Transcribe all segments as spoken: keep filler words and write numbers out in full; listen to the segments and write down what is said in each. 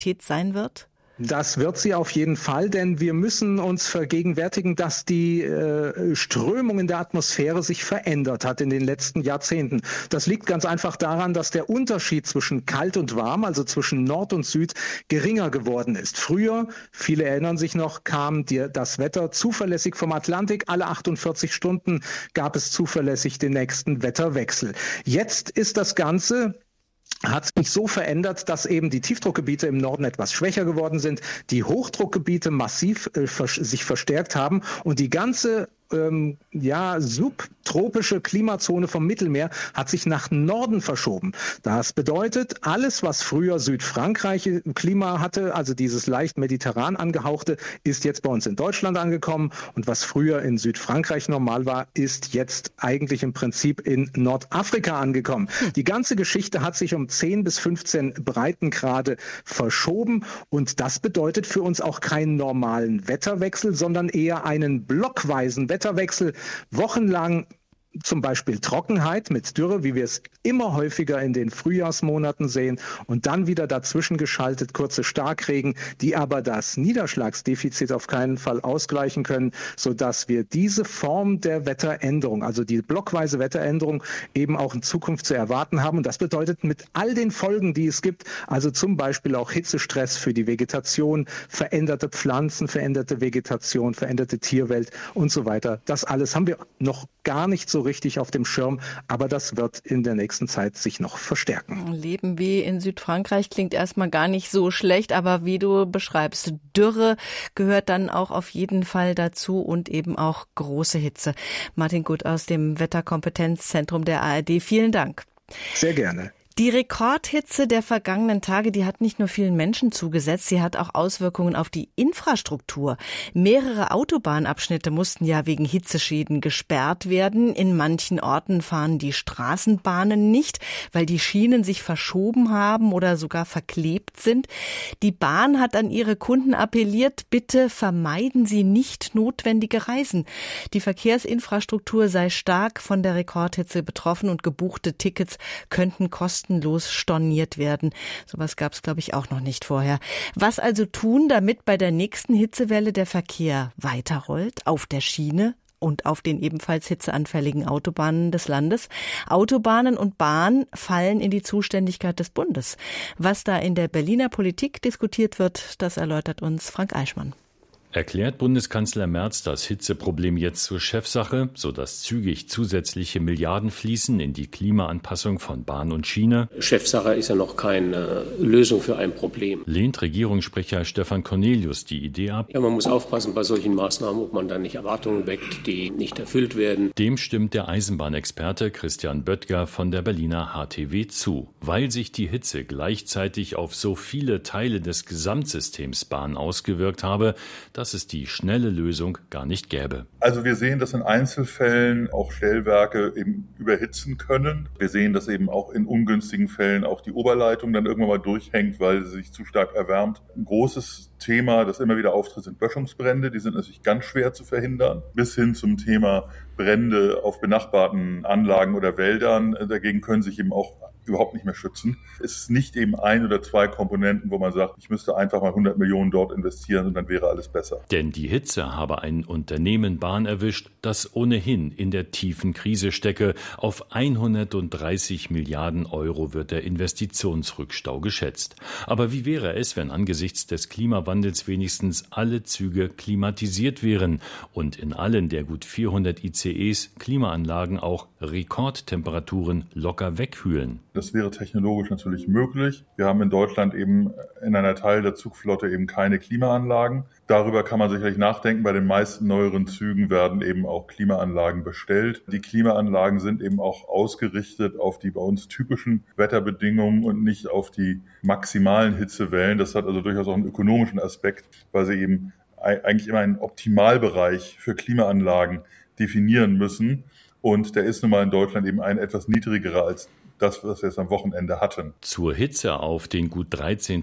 sein wird? Das wird sie auf jeden Fall, denn wir müssen uns vergegenwärtigen, dass die äh, Strömung in der Atmosphäre sich verändert hat in den letzten Jahrzehnten. Das liegt ganz einfach daran, dass der Unterschied zwischen kalt und warm, also zwischen Nord und Süd, geringer geworden ist. Früher, viele erinnern sich noch, kam dir das Wetter zuverlässig vom Atlantik. Alle achtundvierzig Stunden gab es zuverlässig den nächsten Wetterwechsel. Jetzt ist das Ganze hat sich so verändert, dass eben die Tiefdruckgebiete im Norden etwas schwächer geworden sind, die Hochdruckgebiete massiv äh, vers- sich verstärkt haben und die ganze ähm, ja, subtropische Klimazone vom Mittelmeer hat sich nach Norden verschoben. Das bedeutet, alles, was früher Südfrankreich Klima hatte, also dieses leicht mediterran angehauchte, ist jetzt bei uns in Deutschland angekommen und was früher in Südfrankreich normal war, ist jetzt eigentlich im Prinzip in Nordafrika angekommen. Die ganze Geschichte hat sich um zehn bis fünfzehn Breitengrade verschoben und das bedeutet für uns auch keinen normalen Wetterwechsel, sondern eher einen blockweisen Wetterwechsel. Wetterwechsel, wochenlang zum Beispiel Trockenheit mit Dürre, wie wir es immer häufiger in den Frühjahrsmonaten sehen und dann wieder dazwischen geschaltet kurze Starkregen, die aber das Niederschlagsdefizit auf keinen Fall ausgleichen können, sodass wir diese Form der Wetteränderung, also die blockweise Wetteränderung eben auch in Zukunft zu erwarten haben. Und das bedeutet mit all den Folgen, die es gibt, also zum Beispiel auch Hitzestress für die Vegetation, veränderte Pflanzen, veränderte Vegetation, veränderte Tierwelt und so weiter. Das alles haben wir noch gar nicht so richtig auf dem Schirm, aber das wird in der nächsten Zeit sich noch verstärken. Leben wie in Südfrankreich klingt erstmal gar nicht so schlecht, aber wie du beschreibst, Dürre gehört dann auch auf jeden Fall dazu und eben auch große Hitze. Martin Gut aus dem Wetterkompetenzzentrum der A R D, vielen Dank. Sehr gerne. Die Rekordhitze der vergangenen Tage, die hat nicht nur vielen Menschen zugesetzt, sie hat auch Auswirkungen auf die Infrastruktur. Mehrere Autobahnabschnitte mussten ja wegen Hitzeschäden gesperrt werden. In manchen Orten fahren die Straßenbahnen nicht, weil die Schienen sich verschoben haben oder sogar verklebt sind. Die Bahn hat an ihre Kunden appelliert, bitte vermeiden Sie nicht notwendige Reisen. Die Verkehrsinfrastruktur sei stark von der Rekordhitze betroffen und gebuchte Tickets könnten kosten kostenlos storniert werden. Sowas gab es, glaube ich, auch noch nicht vorher. Was also tun, damit bei der nächsten Hitzewelle der Verkehr weiterrollt, auf der Schiene und auf den ebenfalls hitzeanfälligen Autobahnen des Landes? Autobahnen und Bahn fallen in die Zuständigkeit des Bundes. Was da in der Berliner Politik diskutiert wird, das erläutert uns Frank Eichmann. Erklärt Bundeskanzler Merz das Hitzeproblem jetzt zur Chefsache, sodass zügig zusätzliche Milliarden fließen in die Klimaanpassung von Bahn und Schiene? Chefsache ist ja noch keine Lösung für ein Problem. Lehnt Regierungssprecher Stefan Cornelius die Idee ab? Ja, man muss aufpassen bei solchen Maßnahmen, ob man da nicht Erwartungen weckt, die nicht erfüllt werden. Dem stimmt der Eisenbahnexperte Christian Böttger von der Berliner H T W zu. Weil sich die Hitze gleichzeitig auf so viele Teile des Gesamtsystems Bahn ausgewirkt habe, dass es die schnelle Lösung gar nicht gäbe. Also wir sehen, dass in Einzelfällen auch Stellwerke eben überhitzen können. Wir sehen, dass eben auch in ungünstigen Fällen auch die Oberleitung dann irgendwann mal durchhängt, weil sie sich zu stark erwärmt. Ein großes Thema, das immer wieder auftritt, sind Böschungsbrände. Die sind natürlich ganz schwer zu verhindern. Bis hin zum Thema Brände auf benachbarten Anlagen oder Wäldern. Dagegen können sich eben auch überhaupt nicht mehr schützen. Es ist nicht eben ein oder zwei Komponenten, wo man sagt, ich müsste einfach mal hundert Millionen dort investieren und dann wäre alles besser. Denn die Hitze habe ein Unternehmen Bahn erwischt, das ohnehin in der tiefen Krise stecke. Auf hundertdreißig Milliarden Euro wird der Investitionsrückstau geschätzt. Aber wie wäre es, wenn angesichts des Klimawandels wenigstens alle Züge klimatisiert wären und in allen der gut vierhundert I C Es Klimaanlagen auch Rekordtemperaturen locker wegkühlen? Das wäre technologisch natürlich möglich. Wir haben in Deutschland eben in einer Teil der Zugflotte eben keine Klimaanlagen. Darüber kann man sicherlich nachdenken. Bei den meisten neueren Zügen werden eben auch Klimaanlagen bestellt. Die Klimaanlagen sind eben auch ausgerichtet auf die bei uns typischen Wetterbedingungen und nicht auf die maximalen Hitzewellen. Das hat also durchaus auch einen ökonomischen Aspekt, weil sie eben eigentlich immer einen Optimalbereich für Klimaanlagen definieren müssen. Und der ist nun mal in Deutschland eben ein etwas niedrigerer als das, was wir jetzt am Wochenende hatten. Zur Hitze auf den gut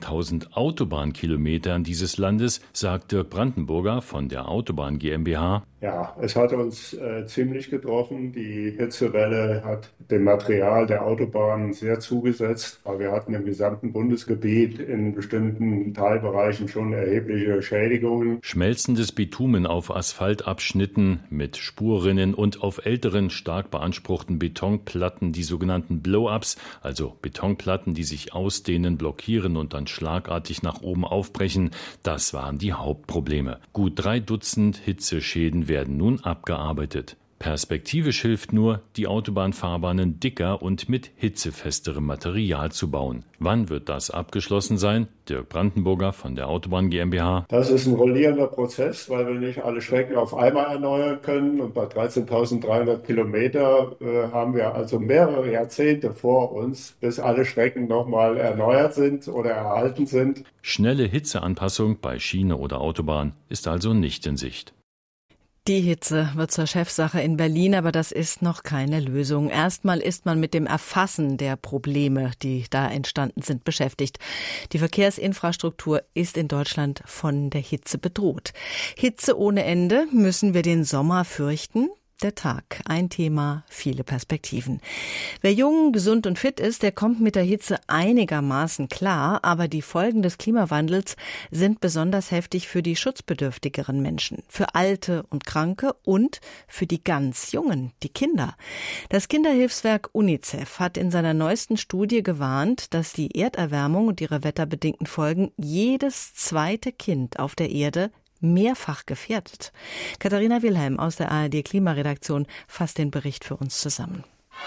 dreizehntausend Autobahnkilometern dieses Landes sagt Dirk Brandenburger von der Autobahn GmbH: Ja, es hat uns äh, ziemlich getroffen. Die Hitzewelle hat dem Material der Autobahnen sehr zugesetzt, weil wir hatten im gesamten Bundesgebiet in bestimmten Teilbereichen schon erhebliche Schädigungen. Schmelzendes Bitumen auf Asphaltabschnitten mit Spurrinnen und auf älteren, stark beanspruchten Betonplatten, die sogenannten Blow-ups, also Betonplatten, die sich ausdehnen, blockieren und dann schlagartig nach oben aufbrechen, das waren die Hauptprobleme. Gut drei Dutzend Hitzeschäden werden nun abgearbeitet. Perspektivisch hilft nur, die Autobahnfahrbahnen dicker und mit hitzefesterem Material zu bauen. Wann wird das abgeschlossen sein? Dirk Brandenburger von der Autobahn GmbH. Das ist ein rollierender Prozess, weil wir nicht alle Strecken auf einmal erneuern können. Und bei dreizehntausenddreihundert Kilometer äh, haben wir also mehrere Jahrzehnte vor uns, bis alle Strecken nochmal erneuert sind oder erhalten sind. Schnelle Hitzeanpassung bei Schiene oder Autobahn ist also nicht in Sicht. Die Hitze wird zur Chefsache in Berlin, aber das ist noch keine Lösung. Erstmal ist man mit dem Erfassen der Probleme, die da entstanden sind, beschäftigt. Die Verkehrsinfrastruktur ist in Deutschland von der Hitze bedroht. Hitze ohne Ende, müssen wir den Sommer fürchten? Der Tag, ein Thema, viele Perspektiven. Wer jung, gesund und fit ist, der kommt mit der Hitze einigermaßen klar, aber die Folgen des Klimawandels sind besonders heftig für die schutzbedürftigeren Menschen, für Alte und Kranke und für die ganz Jungen, die Kinder. Das Kinderhilfswerk UNICEF hat in seiner neuesten Studie gewarnt, dass die Erderwärmung und ihre wetterbedingten Folgen jedes zweite Kind auf der Erde mehrfach gefährdet. Katharina Wilhelm aus der A R D-Klimaredaktion fasst den Bericht für uns zusammen.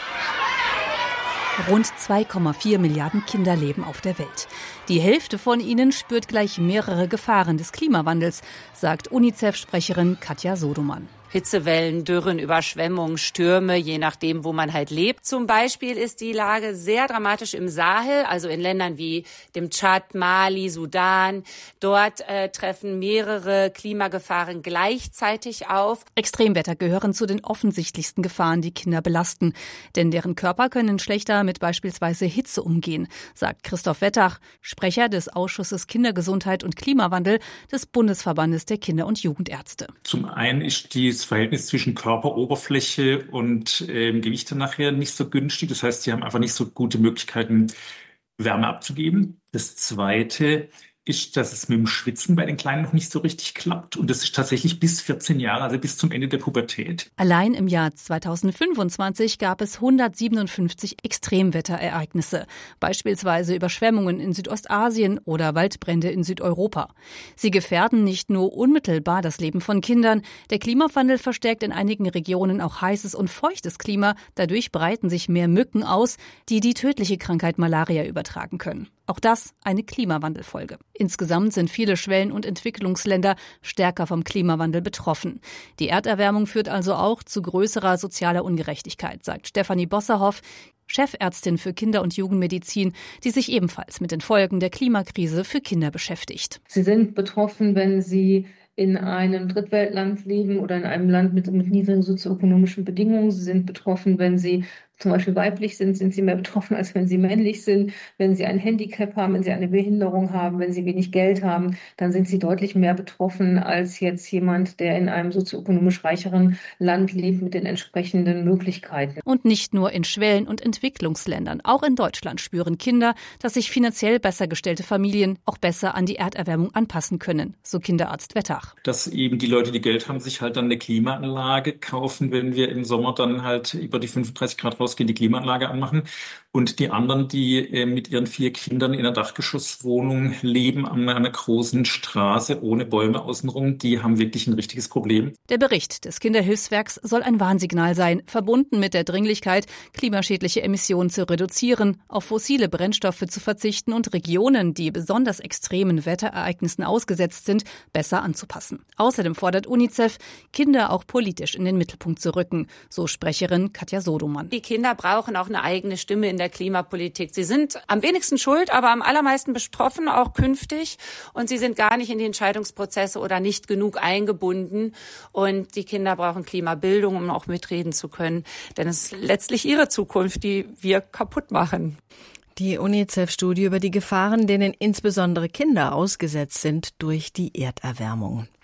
Rund zwei Komma vier Milliarden Kinder leben auf der Welt. Die Hälfte von ihnen spürt gleich mehrere Gefahren des Klimawandels, sagt UNICEF-Sprecherin Katja Sodoman. Hitzewellen, Dürren, Überschwemmungen, Stürme, je nachdem, wo man halt lebt. Zum Beispiel ist die Lage sehr dramatisch im Sahel, also in Ländern wie dem Tschad, Mali, Sudan. Dort äh, treffen mehrere Klimagefahren gleichzeitig auf. Extremwetter gehören zu den offensichtlichsten Gefahren, die Kinder belasten. Denn deren Körper können schlechter mit beispielsweise Hitze umgehen, sagt Christoph Wettach, Sprecher des Ausschusses Kindergesundheit und Klimawandel des Bundesverbandes der Kinder- und Jugendärzte. Zum einen ist die Das Verhältnis zwischen Körperoberfläche und ähm, Gewichte nachher nicht so günstig. Das heißt, sie haben einfach nicht so gute Möglichkeiten, Wärme abzugeben. Das Zweite ist, dass es mit dem Schwitzen bei den Kleinen noch nicht so richtig klappt. Und das ist tatsächlich bis vierzehn Jahre, also bis zum Ende der Pubertät. Allein im Jahr zweitausendfünfundzwanzig gab es hundertsiebenundfünfzig Extremwetterereignisse, beispielsweise Überschwemmungen in Südostasien oder Waldbrände in Südeuropa. Sie gefährden nicht nur unmittelbar das Leben von Kindern. Der Klimawandel verstärkt in einigen Regionen auch heißes und feuchtes Klima. Dadurch breiten sich mehr Mücken aus, die die tödliche Krankheit Malaria übertragen können. Auch das eine Klimawandelfolge. Insgesamt sind viele Schwellen- und Entwicklungsländer stärker vom Klimawandel betroffen. Die Erderwärmung führt also auch zu größerer sozialer Ungerechtigkeit, sagt Stefanie Bosserhoff, Chefärztin für Kinder- und Jugendmedizin, die sich ebenfalls mit den Folgen der Klimakrise für Kinder beschäftigt. Sie sind betroffen, wenn Sie in einem Drittweltland leben oder in einem Land mit, mit niedrigen sozioökonomischen Bedingungen. Sie sind betroffen, wenn Sie zum Beispiel weiblich sind, sind sie mehr betroffen, als wenn sie männlich sind. Wenn sie ein Handicap haben, wenn sie eine Behinderung haben, wenn sie wenig Geld haben, dann sind sie deutlich mehr betroffen als jetzt jemand, der in einem sozioökonomisch reicheren Land lebt mit den entsprechenden Möglichkeiten. Und nicht nur in Schwellen- und Entwicklungsländern. Auch in Deutschland spüren Kinder, dass sich finanziell besser gestellte Familien auch besser an die Erderwärmung anpassen können, so Kinderarzt Wettach. Dass eben die Leute, die Geld haben, sich halt dann eine Klimaanlage kaufen, wenn wir im Sommer dann halt über die fünfunddreißig Grad rausgehen, die Klimaanlage anmachen. Und die anderen, die äh, mit ihren vier Kindern in einer Dachgeschosswohnung leben an einer großen Straße ohne Bäume außenrum, die haben wirklich ein richtiges Problem. Der Bericht des Kinderhilfswerks soll ein Warnsignal sein, verbunden mit der Dringlichkeit, klimaschädliche Emissionen zu reduzieren, auf fossile Brennstoffe zu verzichten und Regionen, die besonders extremen Wetterereignissen ausgesetzt sind, besser anzupassen. Außerdem fordert UNICEF, Kinder auch politisch in den Mittelpunkt zu rücken, so Sprecherin Katja Sodoman. Die Kinder brauchen auch eine eigene Stimme in der Klimapolitik. Sie sind am wenigsten schuld, aber am allermeisten betroffen, auch künftig. Und sie sind gar nicht in die Entscheidungsprozesse oder nicht genug eingebunden. Und die Kinder brauchen Klimabildung, um auch mitreden zu können. Denn es ist letztlich ihre Zukunft, die wir kaputt machen. Die UNICEF-Studie über die Gefahren, denen insbesondere Kinder ausgesetzt sind durch die Erderwärmung.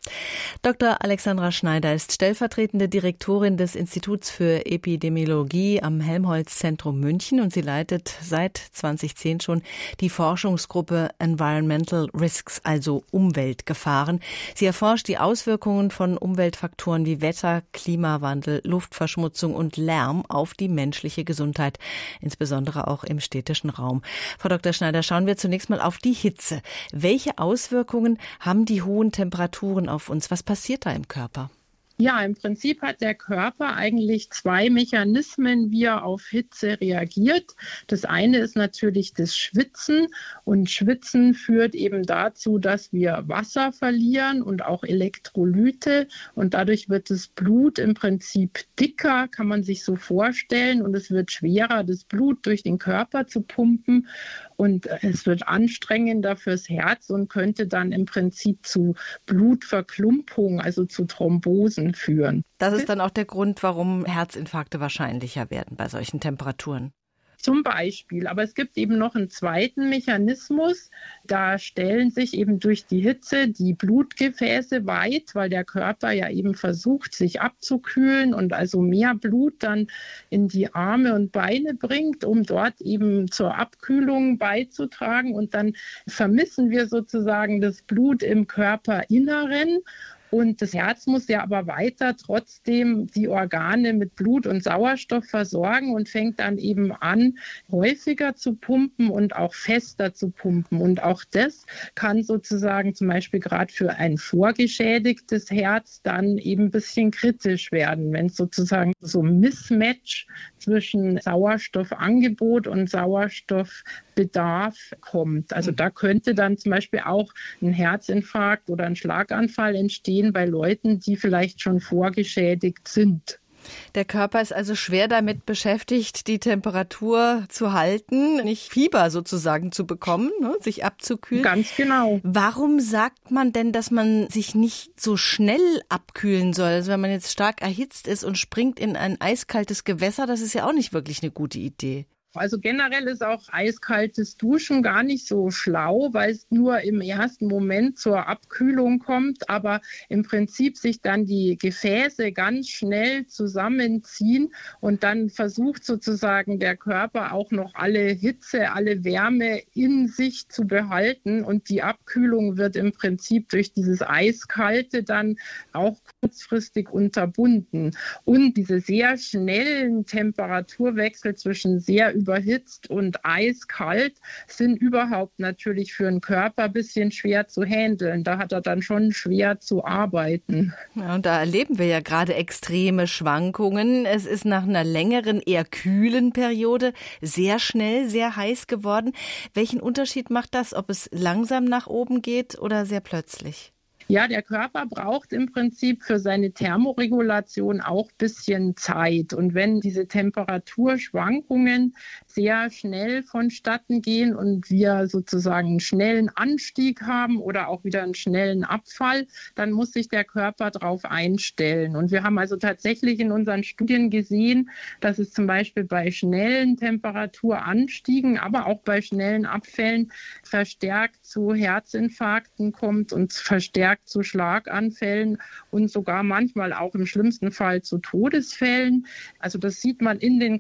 Doktor Alexandra Schneider ist stellvertretende Direktorin des Instituts für Epidemiologie am Helmholtz-Zentrum München und sie leitet seit zweitausendzehn schon die Forschungsgruppe Environmental Risks, also Umweltgefahren. Sie erforscht die Auswirkungen von Umweltfaktoren wie Wetter, Klimawandel, Luftverschmutzung und Lärm auf die menschliche Gesundheit, insbesondere auch im städtischen Raum. Frau Doktor Schneider, schauen wir zunächst mal auf die Hitze. Welche Auswirkungen haben die hohen Temperaturen auf uns? Was passiert da im Körper? Ja, im Prinzip hat der Körper eigentlich zwei Mechanismen, wie er auf Hitze reagiert. Das eine ist natürlich das Schwitzen und Schwitzen führt eben dazu, dass wir Wasser verlieren und auch Elektrolyte und dadurch wird das Blut im Prinzip dicker, kann man sich so vorstellen, und es wird schwerer, das Blut durch den Körper zu pumpen und es wird anstrengender fürs Herz und könnte dann im Prinzip zu Blutverklumpung, also zu Thrombosen führen. Das ist dann auch der Grund, warum Herzinfarkte wahrscheinlicher werden bei solchen Temperaturen. Zum Beispiel. Aber es gibt eben noch einen zweiten Mechanismus. Da stellen sich eben durch die Hitze die Blutgefäße weit, weil der Körper ja eben versucht, sich abzukühlen und also mehr Blut dann in die Arme und Beine bringt, um dort eben zur Abkühlung beizutragen. Und dann vermissen wir sozusagen das Blut im Körperinneren. Und das Herz muss ja aber weiter trotzdem die Organe mit Blut und Sauerstoff versorgen und fängt dann eben an, häufiger zu pumpen und auch fester zu pumpen. Und auch das kann sozusagen zum Beispiel gerade für ein vorgeschädigtes Herz dann eben ein bisschen kritisch werden, wenn es sozusagen so ein Mismatch zwischen Sauerstoffangebot und Sauerstoffbedarf kommt. Also da könnte dann zum Beispiel auch ein Herzinfarkt oder ein Schlaganfall entstehen bei Leuten, die vielleicht schon vorgeschädigt sind. Der Körper ist also schwer damit beschäftigt, die Temperatur zu halten, nicht Fieber sozusagen zu bekommen, ne, sich abzukühlen. Ganz genau. Warum sagt man denn, dass man sich nicht so schnell abkühlen soll? Also wenn man jetzt stark erhitzt ist und springt in ein eiskaltes Gewässer, das ist ja auch nicht wirklich eine gute Idee. Also generell ist auch eiskaltes Duschen gar nicht so schlau, weil es nur im ersten Moment zur Abkühlung kommt, aber im Prinzip sich dann die Gefäße ganz schnell zusammenziehen und dann versucht sozusagen der Körper auch noch alle Hitze, alle Wärme in sich zu behalten und die Abkühlung wird im Prinzip durch dieses Eiskalte dann auch kurzfristig unterbunden. Und diese sehr schnellen Temperaturwechsel zwischen sehr überhitzt und eiskalt sind überhaupt natürlich für den Körper ein bisschen schwer zu handeln. Da hat er dann schon schwer zu arbeiten. Ja, und da erleben wir ja gerade extreme Schwankungen. Es ist nach einer längeren, eher kühlen Periode sehr schnell, sehr heiß geworden. Welchen Unterschied macht das, ob es langsam nach oben geht oder sehr plötzlich? Ja, der Körper braucht im Prinzip für seine Thermoregulation auch ein bisschen Zeit. Und wenn diese Temperaturschwankungen sehr schnell vonstatten gehen und wir sozusagen einen schnellen Anstieg haben oder auch wieder einen schnellen Abfall, dann muss sich der Körper darauf einstellen. Und wir haben also tatsächlich in unseren Studien gesehen, dass es zum Beispiel bei schnellen Temperaturanstiegen, aber auch bei schnellen Abfällen verstärkt zu Herzinfarkten kommt und verstärkt zu Schlaganfällen und sogar manchmal auch im schlimmsten Fall zu Todesfällen. Also das sieht man in den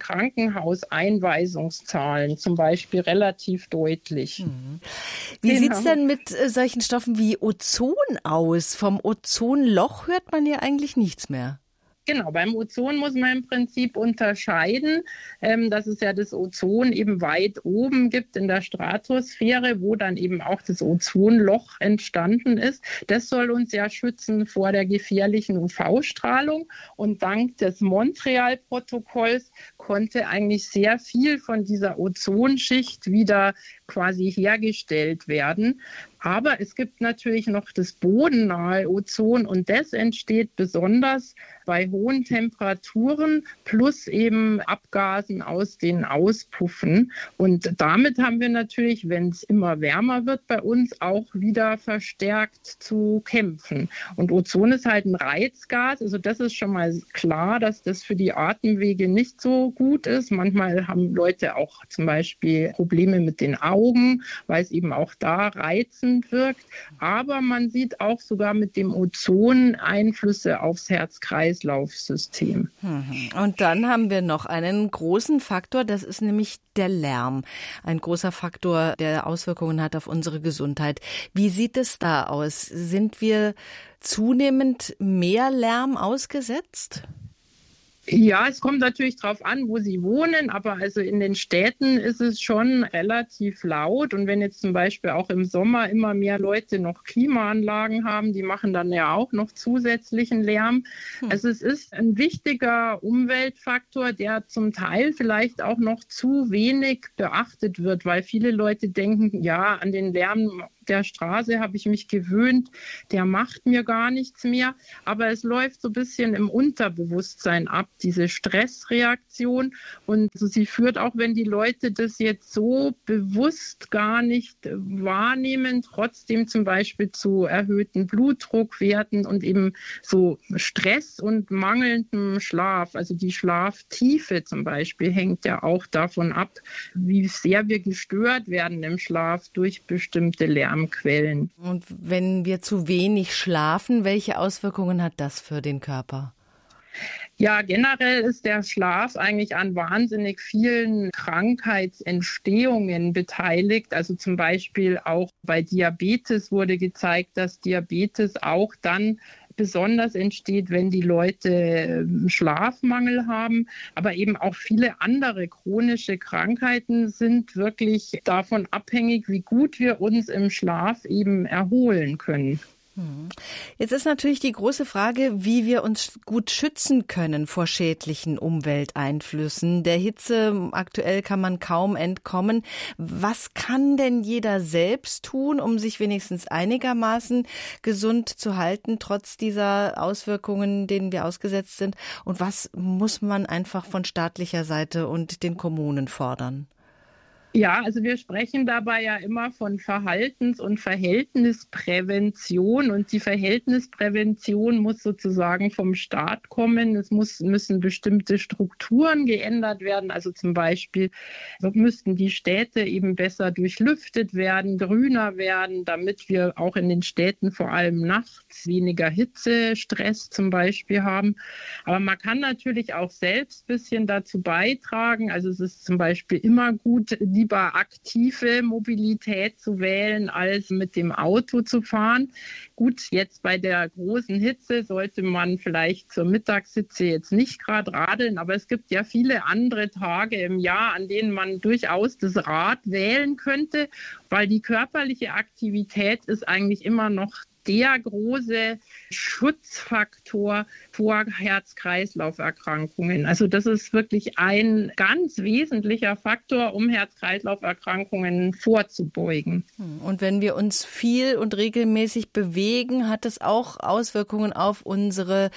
Krankenhauseinweisungszahlen zum Beispiel relativ deutlich. Mhm. Wie genau. Sieht es denn mit äh, solchen Stoffen wie Ozon aus? Vom Ozonloch hört man ja eigentlich nichts mehr. Genau, beim Ozon muss man im Prinzip unterscheiden, ähm, dass es ja das Ozon eben weit oben gibt in der Stratosphäre, wo dann eben auch das Ozonloch entstanden ist. Das soll uns ja schützen vor der gefährlichen U V-Strahlung. Und dank des Montreal-Protokolls konnte eigentlich sehr viel von dieser Ozonschicht wieder quasi hergestellt werden. Aber es gibt natürlich noch das bodennahe Ozon und das entsteht besonders bei hohen Temperaturen plus eben Abgasen aus den Auspuffen. Und damit haben wir natürlich, wenn es immer wärmer wird bei uns, auch wieder verstärkt zu kämpfen. Und Ozon ist halt ein Reizgas, also das ist schon mal klar, dass das für die Atemwege nicht so gut ist. Manchmal haben Leute auch zum Beispiel Probleme mit den Augen. Augen, weil es eben auch da reizend wirkt. Aber man sieht auch sogar mit dem Ozon Einflüsse aufs Herz-Kreislauf-System. Und dann haben wir noch einen großen Faktor, das ist nämlich der Lärm. Ein großer Faktor, der Auswirkungen hat auf unsere Gesundheit. Wie sieht es da aus? Sind wir zunehmend mehr Lärm ausgesetzt? Ja, es kommt natürlich drauf an, wo Sie wohnen, aber also in den Städten ist es schon relativ laut. Und wenn jetzt zum Beispiel auch im Sommer immer mehr Leute noch Klimaanlagen haben, die machen dann ja auch noch zusätzlichen Lärm. Hm. Also es ist ein wichtiger Umweltfaktor, der zum Teil vielleicht auch noch zu wenig beachtet wird, weil viele Leute denken, ja, an den Lärm der Straße habe ich mich gewöhnt, der macht mir gar nichts mehr. Aber es läuft so ein bisschen im Unterbewusstsein ab, diese Stressreaktion. Und also sie führt auch, wenn die Leute das jetzt so bewusst gar nicht wahrnehmen, trotzdem zum Beispiel zu erhöhten Blutdruckwerten und eben so Stress und mangelndem Schlaf. Also die Schlaftiefe zum Beispiel hängt ja auch davon ab, wie sehr wir gestört werden im Schlaf durch bestimmte Lärm. Quellen. Und wenn wir zu wenig schlafen, welche Auswirkungen hat das für den Körper? Ja, generell ist der Schlaf eigentlich an wahnsinnig vielen Krankheitsentstehungen beteiligt. Also zum Beispiel auch bei Diabetes wurde gezeigt, dass Diabetes auch dann besonders entsteht, wenn die Leute Schlafmangel haben. Aber eben auch viele andere chronische Krankheiten sind wirklich davon abhängig, wie gut wir uns im Schlaf eben erholen können. Jetzt ist natürlich die große Frage, wie wir uns gut schützen können vor schädlichen Umwelteinflüssen. Der Hitze aktuell kann man kaum entkommen. Was kann denn jeder selbst tun, um sich wenigstens einigermaßen gesund zu halten, trotz dieser Auswirkungen, denen wir ausgesetzt sind? Und was muss man einfach von staatlicher Seite und den Kommunen fordern? Ja, also wir sprechen dabei ja immer von Verhaltens- und Verhältnisprävention und die Verhältnisprävention muss sozusagen vom Staat kommen. Es muss, müssen bestimmte Strukturen geändert werden, also zum Beispiel müssten die Städte eben besser durchlüftet werden, grüner werden, damit wir auch in den Städten vor allem nachts weniger Hitzestress zum Beispiel haben. Aber man kann natürlich auch selbst ein bisschen dazu beitragen, also es ist zum Beispiel immer gut, lieber aktive Mobilität zu wählen, als mit dem Auto zu fahren. Gut, jetzt bei der großen Hitze sollte man vielleicht zur Mittagshitze jetzt nicht gerade radeln, aber es gibt ja viele andere Tage im Jahr, an denen man durchaus das Rad wählen könnte, weil die körperliche Aktivität ist eigentlich immer noch der große Schutzfaktor vor Herz-Kreislauf-Erkrankungen. Also das ist wirklich ein ganz wesentlicher Faktor, um Herz-Kreislauf-Erkrankungen vorzubeugen. Und wenn wir uns viel und regelmäßig bewegen, hat es auch Auswirkungen auf unsere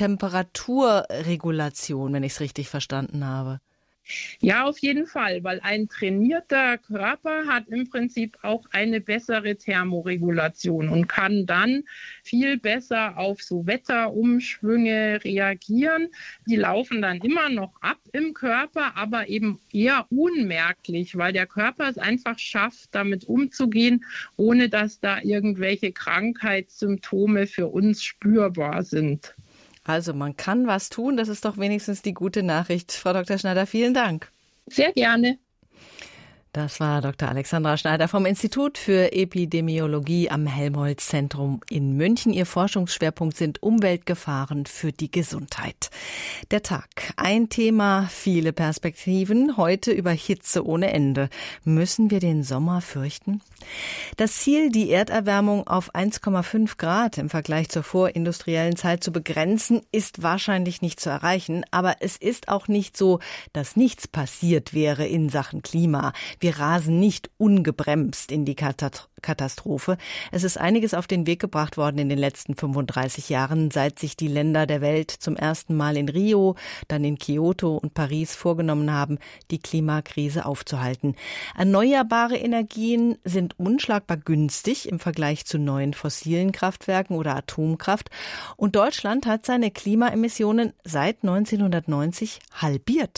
Temperaturregulation, wenn ich es richtig verstanden habe. Ja, auf jeden Fall, weil ein trainierter Körper hat im Prinzip auch eine bessere Thermoregulation und kann dann viel besser auf so Wetterumschwünge reagieren. Die laufen dann immer noch ab im Körper, aber eben eher unmerklich, weil der Körper es einfach schafft, damit umzugehen, ohne dass da irgendwelche Krankheitssymptome für uns spürbar sind. Also man kann was tun, das ist doch wenigstens die gute Nachricht. Frau Doktor Schneider, vielen Dank. Sehr gerne. Das war Doktor Alexandra Schneider vom Institut für Epidemiologie am Helmholtz-Zentrum in München. Ihr Forschungsschwerpunkt sind Umweltgefahren für die Gesundheit. Der Tag. Ein Thema, viele Perspektiven. Heute über Hitze ohne Ende. Müssen wir den Sommer fürchten? Das Ziel, die Erderwärmung auf eins Komma fünf Grad im Vergleich zur vorindustriellen Zeit zu begrenzen, ist wahrscheinlich nicht zu erreichen. Aber es ist auch nicht so, dass nichts passiert wäre in Sachen Klima. Wir rasen nicht ungebremst in die Katastrophe. Es ist einiges auf den Weg gebracht worden in den letzten fünfunddreißig Jahren, seit sich die Länder der Welt zum ersten Mal in Rio, dann in Kyoto und Paris vorgenommen haben, die Klimakrise aufzuhalten. Erneuerbare Energien sind unschlagbar günstig im Vergleich zu neuen fossilen Kraftwerken oder Atomkraft. Und Deutschland hat seine Klimaemissionen seit neunzehnhundertneunzig halbiert.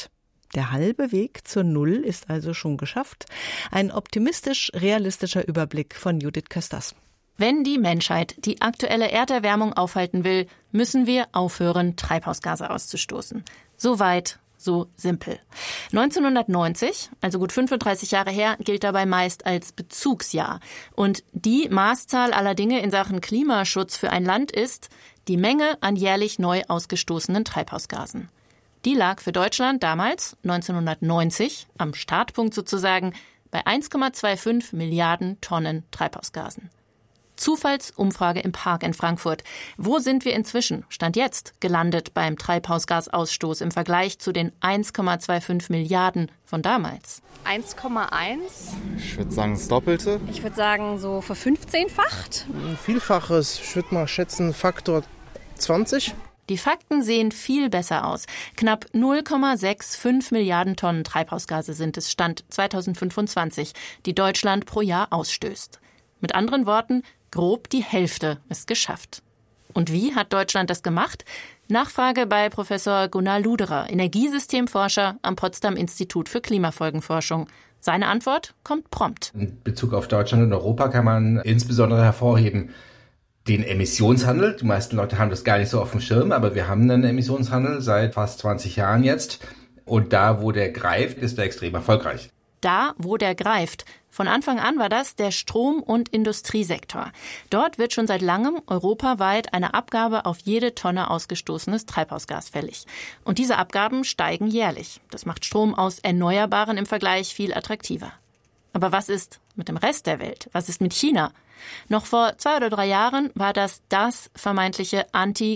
Der halbe Weg zur Null ist also schon geschafft. Ein optimistisch-realistischer Überblick von Judith Kösters. Wenn die Menschheit die aktuelle Erderwärmung aufhalten will, müssen wir aufhören, Treibhausgase auszustoßen. So weit, so simpel. neunzehnhundertneunzig, also gut fünfunddreißig Jahre her, gilt dabei meist als Bezugsjahr. Und die Maßzahl aller Dinge in Sachen Klimaschutz für ein Land ist die Menge an jährlich neu ausgestoßenen Treibhausgasen. Die lag für Deutschland damals, neunzehnhundertneunzig, am Startpunkt sozusagen, bei eins Komma fünfundzwanzig Milliarden Tonnen Treibhausgasen. Zufallsumfrage im Park in Frankfurt. Wo sind wir inzwischen, Stand jetzt, gelandet beim Treibhausgasausstoß im Vergleich zu den eins Komma fünfundzwanzig Milliarden von damals? eins Komma eins. Ich würde sagen das Doppelte. Ich würde sagen so verfünfzehnfacht. Ein Vielfaches, ich würde mal schätzen Faktor zwanzig. Die Fakten sehen viel besser aus. Knapp null Komma fünfundsechzig Milliarden Tonnen Treibhausgase sind es Stand zweitausendfünfundzwanzig, die Deutschland pro Jahr ausstößt. Mit anderen Worten, grob die Hälfte ist geschafft. Und wie hat Deutschland das gemacht? Nachfrage bei Professor Gunnar Luderer, Energiesystemforscher am Potsdam Institut für Klimafolgenforschung. Seine Antwort kommt prompt. In Bezug auf Deutschland und Europa kann man insbesondere hervorheben den Emissionshandel. Die meisten Leute haben das gar nicht so auf dem Schirm, aber wir haben einen Emissionshandel seit fast zwanzig Jahren jetzt. Und da, wo der greift, ist er extrem erfolgreich. Da, wo der greift. Von Anfang an war das der Strom- und Industriesektor. Dort wird schon seit langem europaweit eine Abgabe auf jede Tonne ausgestoßenes Treibhausgas fällig. Und diese Abgaben steigen jährlich. Das macht Strom aus Erneuerbaren im Vergleich viel attraktiver. Aber was ist mit dem Rest der Welt? Was ist mit China? Noch vor zwei oder drei Jahren war das das vermeintliche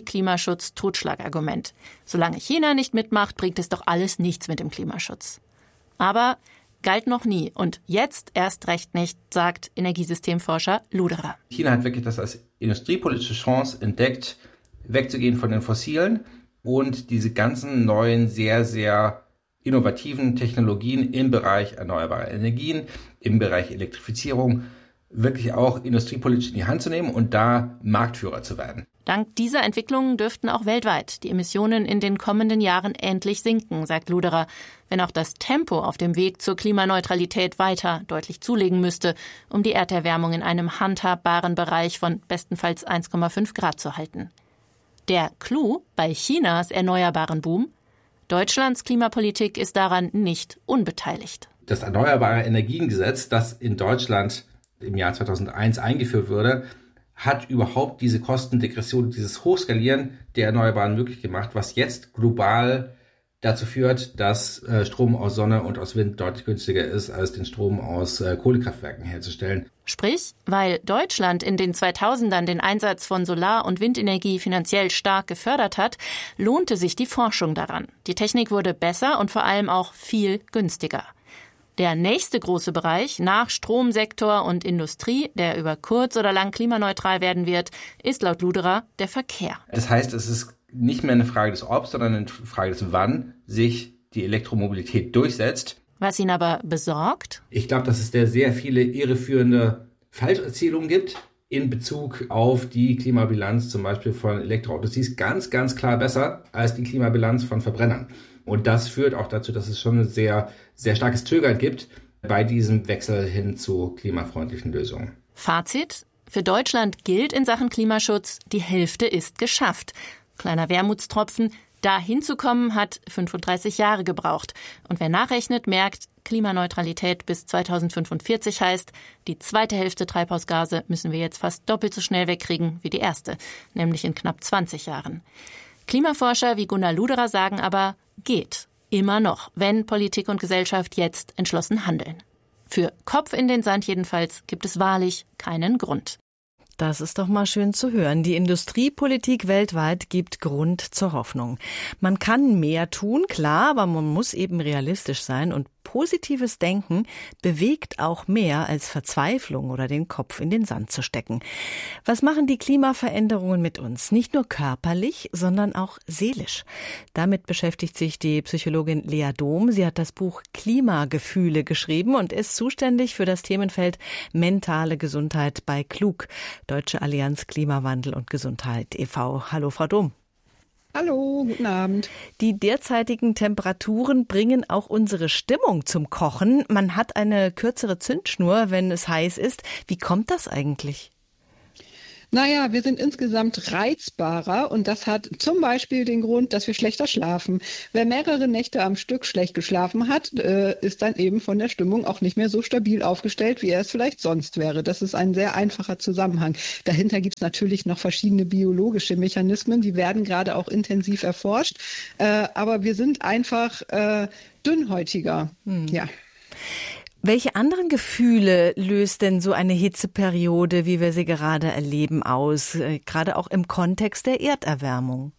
Anti-Klimaschutz-Totschlagargument. Solange China nicht mitmacht, bringt es doch alles nichts mit dem Klimaschutz. Aber galt noch nie und jetzt erst recht nicht, sagt Energiesystemforscher Luderer. China hat wirklich das als industriepolitische Chance entdeckt, wegzugehen von den Fossilen und diese ganzen neuen, sehr, sehr innovativen Technologien im Bereich erneuerbarer Energien, im Bereich Elektrifizierung wirklich auch industriepolitisch in die Hand zu nehmen und da Marktführer zu werden. Dank dieser Entwicklungen dürften auch weltweit die Emissionen in den kommenden Jahren endlich sinken, sagt Luderer, wenn auch das Tempo auf dem Weg zur Klimaneutralität weiter deutlich zulegen müsste, um die Erderwärmung in einem handhabbaren Bereich von bestenfalls eins Komma fünf Grad zu halten. Der Clou bei Chinas erneuerbaren Boom: Deutschlands Klimapolitik ist daran nicht unbeteiligt. Das Erneuerbare Energiengesetz, das in Deutschland im Jahr zweitausendeins eingeführt wurde, hat überhaupt diese Kostendegression, dieses Hochskalieren der Erneuerbaren möglich gemacht, was jetzt global dazu führt, dass äh, Strom aus Sonne und aus Wind deutlich günstiger ist, als den Strom aus äh, Kohlekraftwerken herzustellen. Sprich, weil Deutschland in den zweitausendern den Einsatz von Solar- und Windenergie finanziell stark gefördert hat, lohnte sich die Forschung daran. Die Technik wurde besser und vor allem auch viel günstiger. Der nächste große Bereich nach Stromsektor und Industrie, der über kurz oder lang klimaneutral werden wird, ist laut Luderer der Verkehr. Das heißt, es ist nicht mehr eine Frage des Ob, sondern eine Frage des Wann sich die Elektromobilität durchsetzt. Was ihn aber besorgt? Ich glaube, dass es da sehr viele irreführende Falscherzählungen gibt in Bezug auf die Klimabilanz zum Beispiel von Elektroautos. Die ist ganz, ganz klar besser als die Klimabilanz von Verbrennern. Und das führt auch dazu, dass es schon ein sehr, sehr starkes Zögern gibt bei diesem Wechsel hin zu klimafreundlichen Lösungen. Fazit: Für Deutschland gilt in Sachen Klimaschutz, die Hälfte ist geschafft. Kleiner Wermutstropfen: Da hinzukommen hat fünfunddreißig Jahre gebraucht. Und wer nachrechnet, merkt, Klimaneutralität bis zweitausendfünfundvierzig heißt, die zweite Hälfte Treibhausgase müssen wir jetzt fast doppelt so schnell wegkriegen wie die erste, nämlich in knapp zwanzig Jahren. Klimaforscher wie Gunnar Luderer sagen aber, geht. Immer noch, wenn Politik und Gesellschaft jetzt entschlossen handeln. Für Kopf in den Sand jedenfalls gibt es wahrlich keinen Grund. Das ist doch mal schön zu hören. Die Industriepolitik weltweit gibt Grund zur Hoffnung. Man kann mehr tun, klar, aber man muss eben realistisch sein und positives Denken bewegt auch mehr als Verzweiflung oder den Kopf in den Sand zu stecken. Was machen die Klimaveränderungen mit uns? Nicht nur körperlich, sondern auch seelisch. Damit beschäftigt sich die Psychologin Lea Dom. Sie hat das Buch Klimagefühle geschrieben und ist zuständig für das Themenfeld mentale Gesundheit bei Klug, Deutsche Allianz Klimawandel und Gesundheit e V Hallo, Frau Dom. Hallo, guten Abend. Die derzeitigen Temperaturen bringen auch unsere Stimmung zum Kochen. Man hat eine kürzere Zündschnur, wenn es heiß ist. Wie kommt das eigentlich? Naja, wir sind insgesamt reizbarer und das hat zum Beispiel den Grund, dass wir schlechter schlafen. Wer mehrere Nächte am Stück schlecht geschlafen hat, äh, ist dann eben von der Stimmung auch nicht mehr so stabil aufgestellt, wie er es vielleicht sonst wäre. Das ist ein sehr einfacher Zusammenhang. Dahinter gibt es natürlich noch verschiedene biologische Mechanismen, die werden gerade auch intensiv erforscht. Äh, aber wir sind einfach äh, dünnhäutiger. Hm. Ja. Welche anderen Gefühle löst denn so eine Hitzeperiode, wie wir sie gerade erleben, aus, gerade auch im Kontext der Erderwärmung?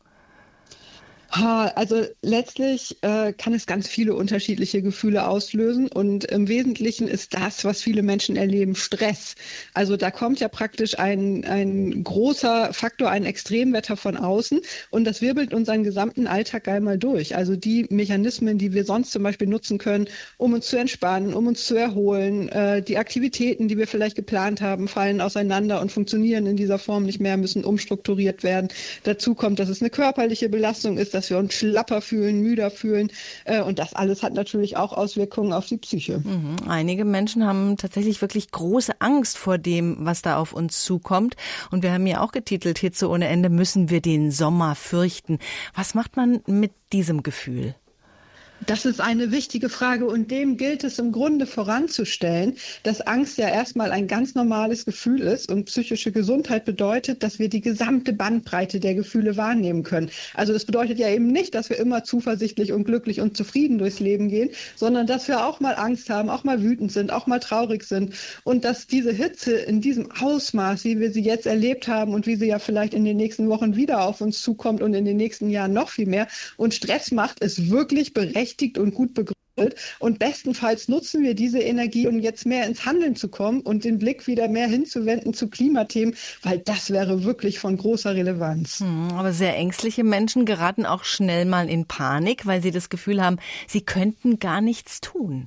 Also letztlich äh, kann es ganz viele unterschiedliche Gefühle auslösen und im Wesentlichen ist das, was viele Menschen erleben, Stress. Also da kommt ja praktisch ein, ein großer Faktor, ein Extremwetter von außen und das wirbelt unseren gesamten Alltag einmal durch. Also die Mechanismen, die wir sonst zum Beispiel nutzen können, um uns zu entspannen, um uns zu erholen, äh, die Aktivitäten, die wir vielleicht geplant haben, fallen auseinander und funktionieren in dieser Form nicht mehr, müssen umstrukturiert werden. Dazu kommt, dass es eine körperliche Belastung ist, dass wir uns schlapper fühlen, müder fühlen. Und das alles hat natürlich auch Auswirkungen auf die Psyche. Mhm. Einige Menschen haben tatsächlich wirklich große Angst vor dem, was da auf uns zukommt. Und wir haben ja auch getitelt, Hitze ohne Ende, müssen wir den Sommer fürchten. Was macht man mit diesem Gefühl? Das ist eine wichtige Frage und dem gilt es im Grunde voranzustellen, dass Angst ja erstmal ein ganz normales Gefühl ist und psychische Gesundheit bedeutet, dass wir die gesamte Bandbreite der Gefühle wahrnehmen können. Also das bedeutet ja eben nicht, dass wir immer zuversichtlich und glücklich und zufrieden durchs Leben gehen, sondern dass wir auch mal Angst haben, auch mal wütend sind, auch mal traurig sind und dass diese Hitze in diesem Ausmaß, wie wir sie jetzt erlebt haben und wie sie ja vielleicht in den nächsten Wochen wieder auf uns zukommt und in den nächsten Jahren noch viel mehr und Stress macht, ist wirklich berechtigt und gut begründet. Und bestenfalls nutzen wir diese Energie, um jetzt mehr ins Handeln zu kommen und den Blick wieder mehr hinzuwenden zu Klimathemen, weil das wäre wirklich von großer Relevanz. Hm, aber sehr ängstliche Menschen geraten auch schnell mal in Panik, weil sie das Gefühl haben, sie könnten gar nichts tun.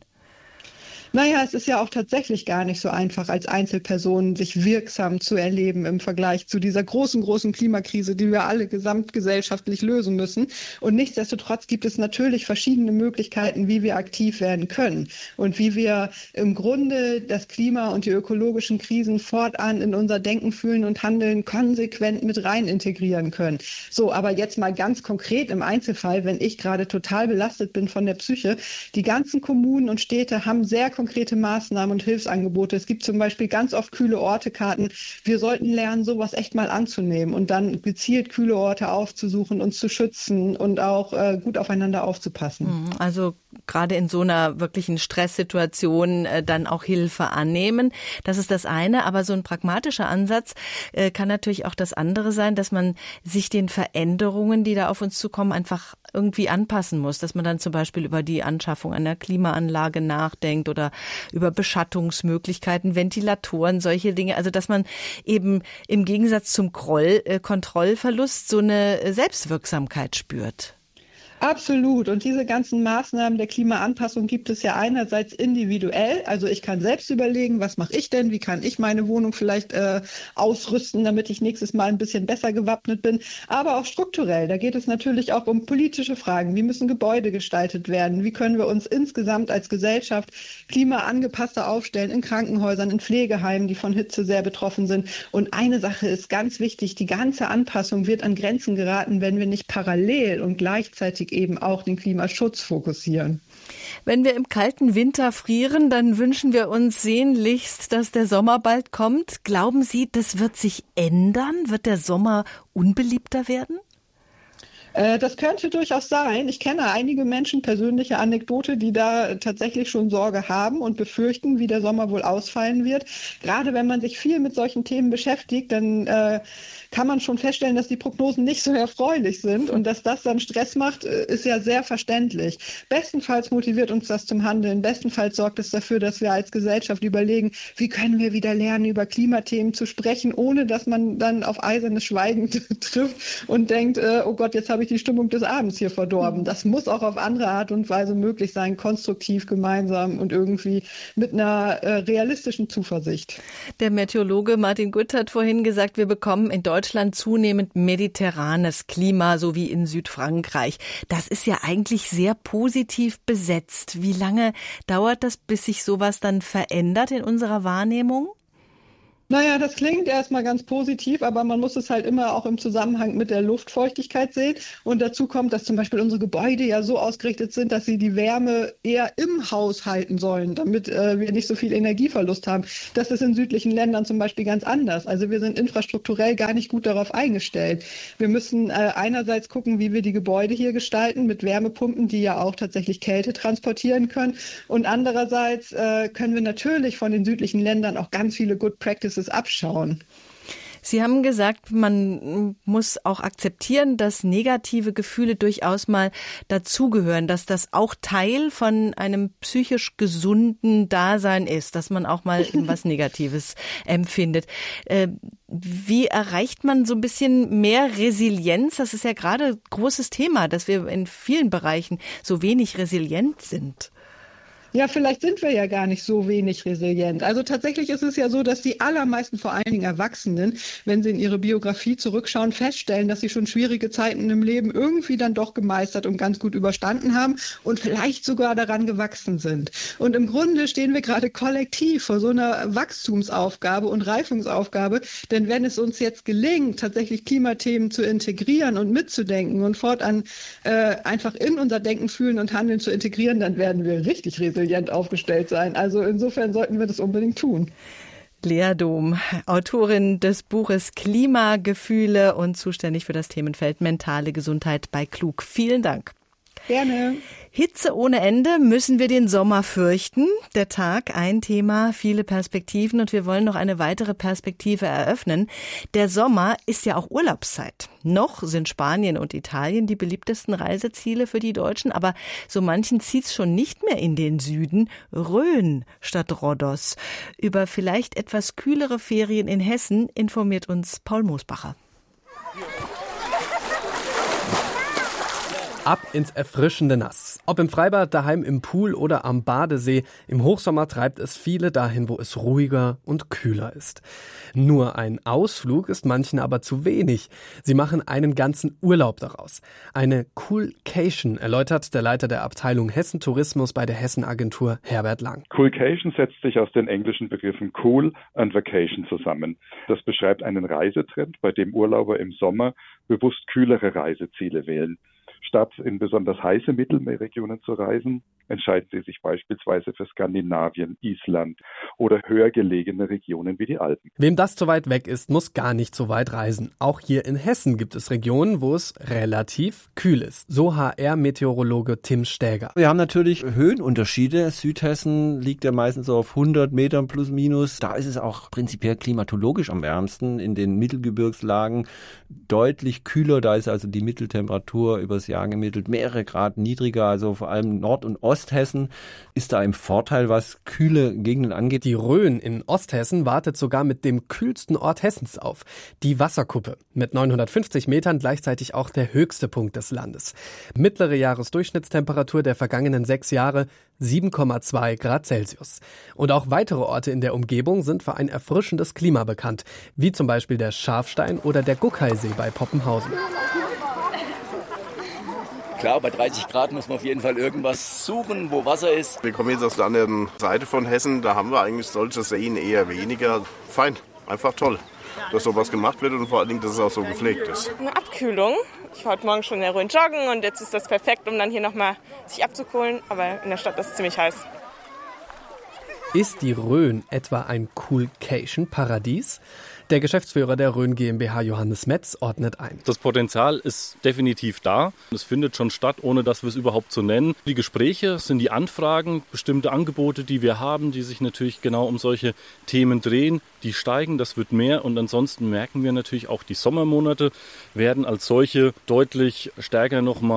Naja, es ist ja auch tatsächlich gar nicht so einfach, als Einzelperson sich wirksam zu erleben im Vergleich zu dieser großen, großen Klimakrise, die wir alle gesamtgesellschaftlich lösen müssen. Und nichtsdestotrotz gibt es natürlich verschiedene Möglichkeiten, wie wir aktiv werden können und wie wir im Grunde das Klima und die ökologischen Krisen fortan in unser Denken, Fühlen und Handeln konsequent mit rein integrieren können. So, aber jetzt mal ganz konkret im Einzelfall, wenn ich gerade total belastet bin von der Psyche, die ganzen Kommunen und Städte haben sehr konkrete Maßnahmen und Hilfsangebote. Es gibt zum Beispiel ganz oft kühle Orte-Karten. Wir sollten lernen, sowas echt mal anzunehmen und dann gezielt kühle Orte aufzusuchen, uns zu schützen und auch äh, gut aufeinander aufzupassen. Also gerade in so einer wirklichen Stresssituation äh, dann auch Hilfe annehmen. Das ist das eine, aber so ein pragmatischer Ansatz äh, kann natürlich auch das andere sein, dass man sich den Veränderungen, die da auf uns zukommen, einfach irgendwie anpassen muss, dass man dann zum Beispiel über die Anschaffung einer Klimaanlage nachdenkt oder über Beschattungsmöglichkeiten, Ventilatoren, solche Dinge. Also dass man eben im Gegensatz zum Kroll, äh, Kontrollverlust so eine Selbstwirksamkeit spürt. Absolut. Und diese ganzen Maßnahmen der Klimaanpassung gibt es ja einerseits individuell. Also ich kann selbst überlegen, was mache ich denn? Wie kann ich meine Wohnung vielleicht äh, ausrüsten, damit ich nächstes Mal ein bisschen besser gewappnet bin? Aber auch strukturell. Da geht es natürlich auch um politische Fragen. Wie müssen Gebäude gestaltet werden? Wie können wir uns insgesamt als Gesellschaft klimaangepasster aufstellen in Krankenhäusern, in Pflegeheimen, die von Hitze sehr betroffen sind? Und eine Sache ist ganz wichtig. Die ganze Anpassung wird an Grenzen geraten, wenn wir nicht parallel und gleichzeitig eben auch den Klimaschutz fokussieren. Wenn wir im kalten Winter frieren, dann wünschen wir uns sehnlichst, dass der Sommer bald kommt. Glauben Sie, das wird sich ändern? Wird der Sommer unbeliebter werden? Das könnte durchaus sein. Ich kenne einige Menschen, persönliche Anekdote, die da tatsächlich schon Sorge haben und befürchten, wie der Sommer wohl ausfallen wird. Gerade wenn man sich viel mit solchen Themen beschäftigt, dann äh, kann man schon feststellen, dass die Prognosen nicht so erfreulich sind und dass das dann Stress macht, ist ja sehr verständlich. Bestenfalls motiviert uns das zum Handeln. Bestenfalls sorgt es dafür, dass wir als Gesellschaft überlegen, wie können wir wieder lernen, über Klimathemen zu sprechen, ohne dass man dann auf eisernes Schweigen trifft und denkt, äh, oh Gott, jetzt habe ich ich, die Stimmung des Abends hier verdorben. Das muss auch auf andere Art und Weise möglich sein, konstruktiv, gemeinsam und irgendwie mit einer äh, realistischen Zuversicht. Der Meteorologe Martin Gutt hat vorhin gesagt, wir bekommen in Deutschland zunehmend mediterranes Klima, so wie in Südfrankreich. Das ist ja eigentlich sehr positiv besetzt. Wie lange dauert das, bis sich sowas dann verändert in unserer Wahrnehmung? Naja, das klingt erstmal ganz positiv, aber man muss es halt immer auch im Zusammenhang mit der Luftfeuchtigkeit sehen. Und dazu kommt, dass zum Beispiel unsere Gebäude ja so ausgerichtet sind, dass sie die Wärme eher im Haus halten sollen, damit äh, wir nicht so viel Energieverlust haben. Das ist in südlichen Ländern zum Beispiel ganz anders. Also wir sind infrastrukturell gar nicht gut darauf eingestellt. Wir müssen äh, einerseits gucken, wie wir die Gebäude hier gestalten mit Wärmepumpen, die ja auch tatsächlich Kälte transportieren können. Und andererseits äh, können wir natürlich von den südlichen Ländern auch ganz viele Good Practices abschauen. Sie haben gesagt, man muss auch akzeptieren, dass negative Gefühle durchaus mal dazugehören, dass das auch Teil von einem psychisch gesunden Dasein ist, dass man auch mal irgendwas Negatives empfindet. Wie erreicht man so ein bisschen mehr Resilienz? Das ist ja gerade ein großes Thema, dass wir in vielen Bereichen so wenig resilient sind. Ja, vielleicht sind wir ja gar nicht so wenig resilient. Also tatsächlich ist es ja so, dass die allermeisten, vor allen Dingen Erwachsenen, wenn sie in ihre Biografie zurückschauen, feststellen, dass sie schon schwierige Zeiten im Leben irgendwie dann doch gemeistert und ganz gut überstanden haben und vielleicht sogar daran gewachsen sind. Und im Grunde stehen wir gerade kollektiv vor so einer Wachstumsaufgabe und Reifungsaufgabe, denn wenn es uns jetzt gelingt, tatsächlich Klimathemen zu integrieren und mitzudenken und fortan äh, einfach in unser Denken, Fühlen und Handeln zu integrieren, dann werden wir richtig resilient aufgestellt sein. Also insofern sollten wir das unbedingt tun. Lea Dom, Autorin des Buches Klimagefühle und zuständig für das Themenfeld mentale Gesundheit bei Klug. Vielen Dank. Gerne. Hitze ohne Ende, müssen wir den Sommer fürchten? Der Tag, ein Thema, viele Perspektiven und wir wollen noch eine weitere Perspektive eröffnen. Der Sommer ist ja auch Urlaubszeit. Noch sind Spanien und Italien die beliebtesten Reiseziele für die Deutschen, aber so manchen zieht's schon nicht mehr in den Süden. Rhön statt Rhodos. Über vielleicht etwas kühlere Ferien in Hessen informiert uns Paul Moosbacher. Ab ins erfrischende Nass. Ob im Freibad, daheim im Pool oder am Badesee, im Hochsommer treibt es viele dahin, wo es ruhiger und kühler ist. Nur ein Ausflug ist manchen aber zu wenig. Sie machen einen ganzen Urlaub daraus. Eine Coolcation, erläutert der Leiter der Abteilung Hessen Tourismus bei der Hessen-Agentur Herbert Lang. Coolcation setzt sich aus den englischen Begriffen Cool und Vacation zusammen. Das beschreibt einen Reisetrend, bei dem Urlauber im Sommer bewusst kühlere Reiseziele wählen. Statt in besonders heiße Mittelmeerregionen zu reisen, entscheiden sie sich beispielsweise für Skandinavien, Island oder höher gelegene Regionen wie die Alpen. Wem das zu weit weg ist, muss gar nicht so weit reisen. Auch hier in Hessen gibt es Regionen, wo es relativ kühl ist. So H R-Meteorologe Tim Stäger. Wir haben natürlich Höhenunterschiede. Südhessen liegt ja meistens so auf hundert Metern plus minus. Da ist es auch prinzipiell klimatologisch am wärmsten. In den Mittelgebirgslagen deutlich kühler. Da ist also die Mitteltemperatur übers Jahr gemittelt mehrere Grad niedriger. Also vor allem Nord- und Osthessen ist da im Vorteil, was kühle Gegenden angeht. Die Rhön in Osthessen wartet sogar mit dem kühlsten Ort Hessens auf, die Wasserkuppe. Mit neunhundertfünfzig Metern gleichzeitig auch der höchste Punkt des Landes. Mittlere Jahresdurchschnittstemperatur der vergangenen sechs Jahre sieben Komma zwei Grad Celsius. Und auch weitere Orte in der Umgebung sind für ein erfrischendes Klima bekannt, wie zum Beispiel der Schafstein oder der Guckheisee bei Poppenhausen. Klar, bei dreißig Grad muss man auf jeden Fall irgendwas suchen, wo Wasser ist. Wir kommen jetzt aus der anderen Seite von Hessen, da haben wir eigentlich solche Seen eher weniger. Fein, einfach toll, dass sowas gemacht wird und vor allen Dingen, dass es auch so gepflegt ist. Eine Abkühlung. Ich war heute Morgen schon in der Rhön joggen und jetzt ist das perfekt, um dann hier nochmal sich abzukohlen. Aber in der Stadt ist es ziemlich heiß. Ist die Rhön etwa ein Coolcation-Paradies? Der Geschäftsführer der Rhön GmbH, Johannes Metz, ordnet ein. Das Potenzial ist definitiv da. Es findet schon statt, ohne dass wir es überhaupt so nennen. Die Gespräche sind die Anfragen, bestimmte Angebote, die wir haben, die sich natürlich genau um solche Themen drehen. Die steigen, das wird mehr. Und ansonsten merken wir natürlich auch, die Sommermonate werden als solche deutlich stärker nochmal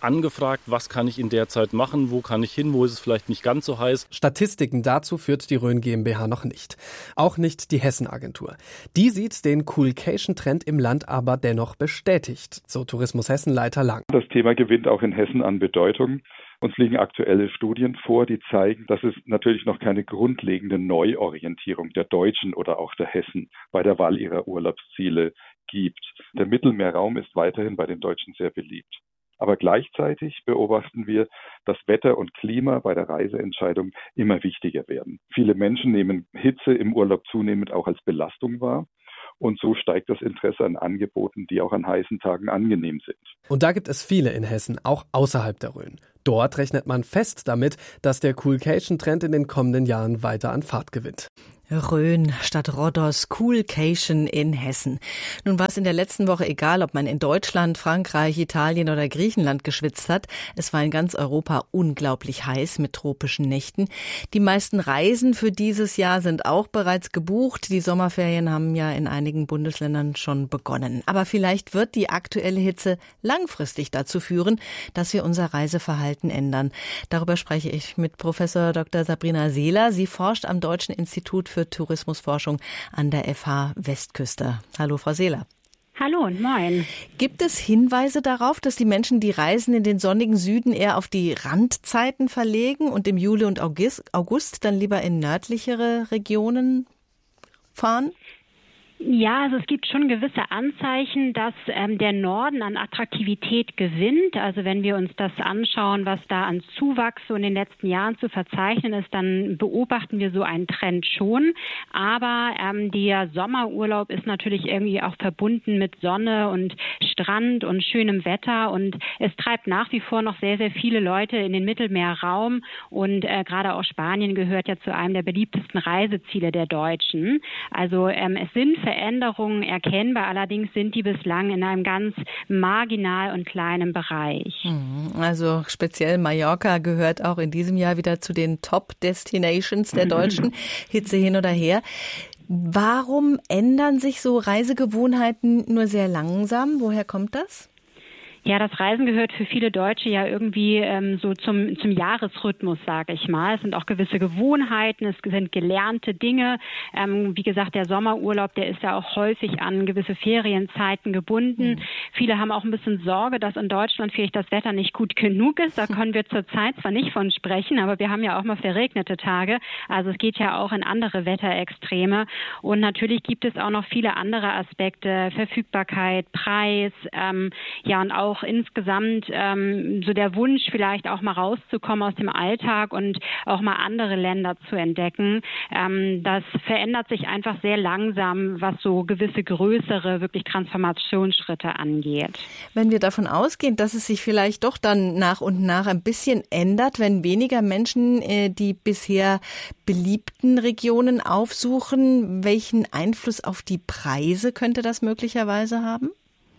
angefragt, was kann ich in der Zeit machen, wo kann ich hin, wo ist es vielleicht nicht ganz so heiß. Statistiken dazu führt die Rhön GmbH noch nicht. Auch nicht die Hessen-Agentur. Die sieht den Coolcation-Trend im Land aber dennoch bestätigt, so Tourismus Hessen-Leiter Lang. Das Thema gewinnt auch in Hessen an Bedeutung. Uns liegen aktuelle Studien vor, die zeigen, dass es natürlich noch keine grundlegende Neuorientierung der Deutschen oder auch der Hessen bei der Wahl ihrer Urlaubsziele gibt. Der Mittelmeerraum ist weiterhin bei den Deutschen sehr beliebt. Aber gleichzeitig beobachten wir, dass Wetter und Klima bei der Reiseentscheidung immer wichtiger werden. Viele Menschen nehmen Hitze im Urlaub zunehmend auch als Belastung wahr. Und so steigt das Interesse an Angeboten, die auch an heißen Tagen angenehm sind. Und da gibt es viele in Hessen, auch außerhalb der Rhön. Dort rechnet man fest damit, dass der Coolcation-Trend in den kommenden Jahren weiter an Fahrt gewinnt. Rhön statt Rhodos, Coolcation in Hessen. Nun war es in der letzten Woche egal, ob man in Deutschland, Frankreich, Italien oder Griechenland geschwitzt hat. Es war in ganz Europa unglaublich heiß mit tropischen Nächten. Die meisten Reisen für dieses Jahr sind auch bereits gebucht. Die Sommerferien haben ja in einigen Bundesländern schon begonnen. Aber vielleicht wird die aktuelle Hitze langfristig dazu führen, dass wir unser Reiseverhalten ändern. Darüber spreche ich mit Professor Doktor Sabrina Seeler. Sie forscht am Deutschen Institut für Tourismusforschung an der F H Westküste. Hallo, Frau Seeler. Hallo und moin. Gibt es Hinweise darauf, dass die Menschen die Reisen in den sonnigen Süden eher auf die Randzeiten verlegen und im Juli und August, August dann lieber in nördlichere Regionen fahren? Ja, also es gibt schon gewisse Anzeichen, dass ähm, der Norden an Attraktivität gewinnt. Also wenn wir uns das anschauen, was da an Zuwachs so in den letzten Jahren zu verzeichnen ist, dann beobachten wir so einen Trend schon. Aber ähm, der Sommerurlaub ist natürlich irgendwie auch verbunden mit Sonne und Strand und schönem Wetter. Und es treibt nach wie vor noch sehr, sehr viele Leute in den Mittelmeerraum. Und äh, gerade auch Spanien gehört ja zu einem der beliebtesten Reiseziele der Deutschen. Also ähm, es sind Veränderungen erkennbar, allerdings sind die bislang in einem ganz marginal und kleinen Bereich. Also speziell Mallorca gehört auch in diesem Jahr wieder zu den Top-Destinations der Deutschen, Hitze hin oder her. Warum ändern sich so Reisegewohnheiten nur sehr langsam? Woher kommt das? Ja, das Reisen gehört für viele Deutsche ja irgendwie ähm, so zum zum Jahresrhythmus, sage ich mal. Es sind auch gewisse Gewohnheiten, es sind gelernte Dinge. Ähm, wie gesagt, der Sommerurlaub, der ist ja auch häufig an gewisse Ferienzeiten gebunden. Mhm. Viele haben auch ein bisschen Sorge, dass in Deutschland vielleicht das Wetter nicht gut genug ist. Da können wir zurzeit zwar nicht von sprechen, aber wir haben ja auch mal verregnete Tage. Also es geht ja auch in andere Wetterextreme. Und natürlich gibt es auch noch viele andere Aspekte, Verfügbarkeit, Preis, ähm, ja und auch insgesamt ähm, so der Wunsch, vielleicht auch mal rauszukommen aus dem Alltag und auch mal andere Länder zu entdecken. Ähm, das verändert sich einfach sehr langsam, was so gewisse größere, wirklich Transformationsschritte angeht. Wenn wir davon ausgehen, dass es sich vielleicht doch dann nach und nach ein bisschen ändert, wenn weniger Menschen äh, die bisher beliebten Regionen aufsuchen, welchen Einfluss auf die Preise könnte das möglicherweise haben?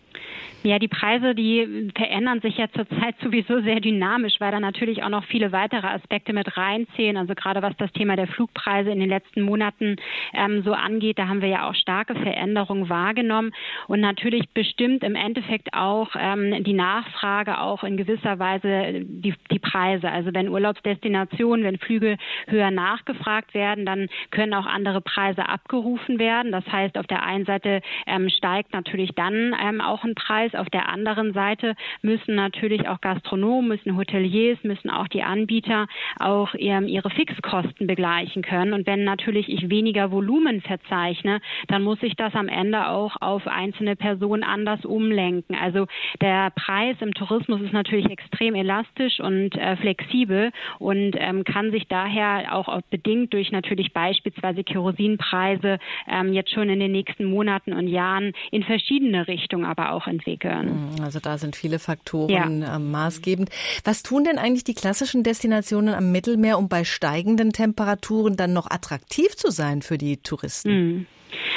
Ja, die Preise, die verändern sich ja zurzeit sowieso sehr dynamisch, weil da natürlich auch noch viele weitere Aspekte mit reinzählen. Also gerade was das Thema der Flugpreise in den letzten Monaten ähm, so angeht, da haben wir ja auch starke Veränderungen wahrgenommen. Und natürlich bestimmt im Endeffekt auch ähm, die Nachfrage auch in gewisser Weise die, die Preise. Also wenn Urlaubsdestinationen, wenn Flüge höher nachgefragt werden, dann können auch andere Preise abgerufen werden. Das heißt, auf der einen Seite ähm, steigt natürlich dann ähm, auch ein Preis. Auf der anderen Seite müssen natürlich auch Gastronomen, müssen Hoteliers, müssen auch die Anbieter auch ihre Fixkosten begleichen können. Und wenn natürlich ich weniger Volumen verzeichne, dann muss ich das am Ende auch auf einzelne Personen anders umlenken. Also der Preis im Tourismus ist natürlich extrem elastisch und äh, flexibel und ähm, kann sich daher auch, auch bedingt durch natürlich beispielsweise Kerosinpreise ähm, jetzt schon in den nächsten Monaten und Jahren in verschiedene Richtungen aber auch entwickeln. Also da sind viele Faktoren ja. äh, maßgebend. Was tun denn eigentlich die klassischen Destinationen am Mittelmeer, um bei steigenden Temperaturen dann noch attraktiv zu sein für die Touristen? Mhm.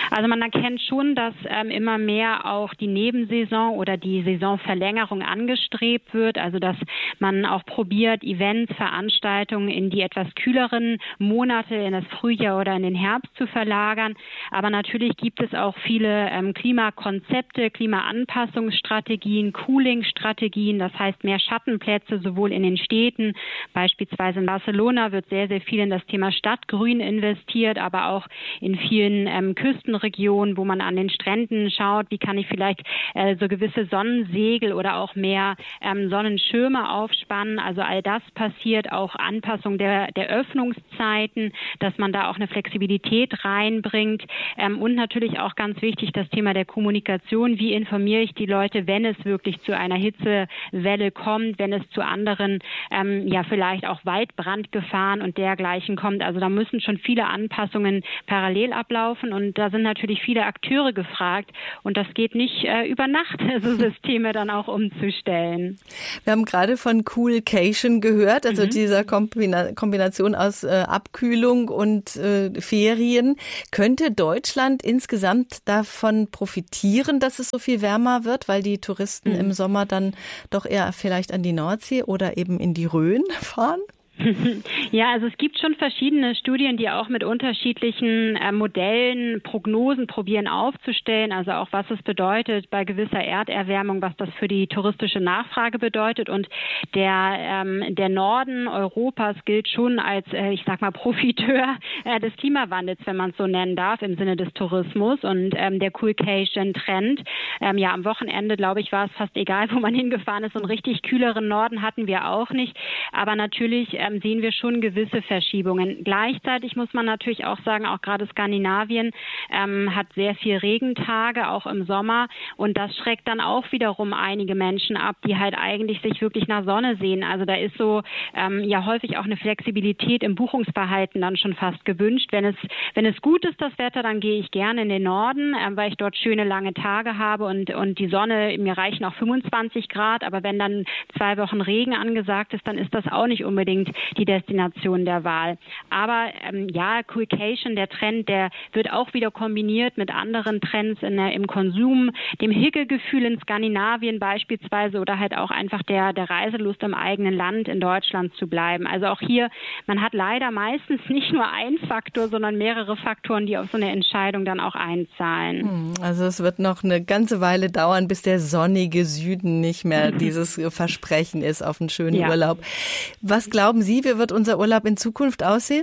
Also man erkennt schon, dass ähm, immer mehr auch die Nebensaison oder die Saisonverlängerung angestrebt wird. Also dass man auch probiert, Events, Veranstaltungen in die etwas kühleren Monate, in das Frühjahr oder in den Herbst zu verlagern. Aber natürlich gibt es auch viele ähm, Klimakonzepte, Klimaanpassungsstrategien, Cooling-Strategien. Das heißt mehr Schattenplätze sowohl in den Städten, beispielsweise in Barcelona wird sehr, sehr viel in das Thema Stadtgrün investiert, aber auch in vielen ähm, Küstenregionen, wo man an den Stränden schaut, wie kann ich vielleicht äh, so gewisse Sonnensegel oder auch mehr ähm, Sonnenschirme aufspannen. Also all das passiert, auch Anpassung der, der Öffnungszeiten, dass man da auch eine Flexibilität reinbringt. Ähm, und natürlich auch ganz wichtig das Thema der Kommunikation. Wie informiere ich die Leute, wenn es wirklich zu einer Hitzewelle kommt, wenn es zu anderen, ähm, ja vielleicht auch Waldbrandgefahren und dergleichen kommt. Also da müssen schon viele Anpassungen parallel ablaufen und da sind natürlich viele Akteure gefragt und das geht nicht äh, über Nacht, so Systeme dann auch umzustellen. Wir haben gerade von Coolcation gehört, also mhm. dieser Kombina- Kombination aus äh, Abkühlung und äh, Ferien. Könnte Deutschland insgesamt davon profitieren, dass es so viel wärmer wird, weil die Touristen mhm. im Sommer dann doch eher vielleicht an die Nordsee oder eben in die Rhön fahren? Ja, also es gibt schon verschiedene Studien, die auch mit unterschiedlichen äh, Modellen, Prognosen probieren aufzustellen, also auch was es bedeutet bei gewisser Erderwärmung, was das für die touristische Nachfrage bedeutet. Und der ähm, der Norden Europas gilt schon als, äh, ich sag mal, Profiteur äh, des Klimawandels, wenn man es so nennen darf, im Sinne des Tourismus. Und ähm, der Coolcation-Trend, ähm, ja, am Wochenende, glaube ich, war es fast egal, wo man hingefahren ist. So einen richtig kühleren Norden hatten wir auch nicht. Aber natürlich äh, sehen wir schon gewisse Verschiebungen. Gleichzeitig muss man natürlich auch sagen, auch gerade Skandinavien ähm, hat sehr viel Regentage, auch im Sommer. Und das schreckt dann auch wiederum einige Menschen ab, die halt eigentlich sich wirklich nach Sonne sehen. Also da ist so ähm, ja häufig auch eine Flexibilität im Buchungsverhalten dann schon fast gewünscht. Wenn es, wenn es gut ist, das Wetter, dann gehe ich gerne in den Norden, äh, weil ich dort schöne lange Tage habe und, und die Sonne, mir reichen auch fünfundzwanzig Grad. Aber wenn dann zwei Wochen Regen angesagt ist, dann ist das auch nicht unbedingt die Destination der Wahl. Aber ähm, ja, Coolcation, der Trend, der wird auch wieder kombiniert mit anderen Trends in der, im Konsum, dem Hickelgefühl in Skandinavien beispielsweise oder halt auch einfach der, der Reiselust im eigenen Land in Deutschland zu bleiben. Also auch hier, man hat leider meistens nicht nur einen Faktor, sondern mehrere Faktoren, die auf so eine Entscheidung dann auch einzahlen. Also es wird noch eine ganze Weile dauern, bis der sonnige Süden nicht mehr dieses Versprechen ist auf einen schönen ja. Urlaub. Was glauben Sie, wie wird unser Urlaub in Zukunft aussehen?